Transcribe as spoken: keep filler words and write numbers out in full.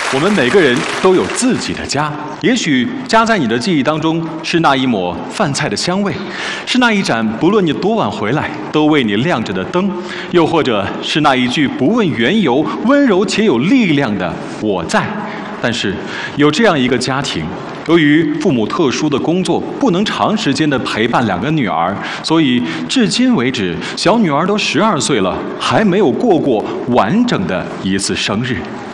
我们每个人都有自己的家，也许家在你的记忆当中是那一抹饭菜的香味，是那一盏不论你多晚回来都为你亮着的灯，又或者是那一句不问缘由、温柔且有力量的“我在”。但是有这样一个家庭，由于父母特殊的工作，不能长时间的陪伴两个女儿，所以至今为止，小女儿都十二岁了，还没有过过完整的一次生日。